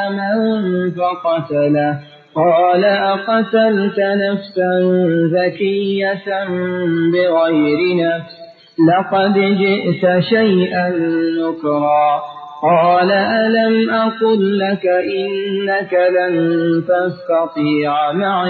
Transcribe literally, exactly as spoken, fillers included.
من فقتله قال أقتلت نفسا زكية بغير نفس لقد جئت شيئا نكرا قال ألم أقل لك إنك لن تستطيع معي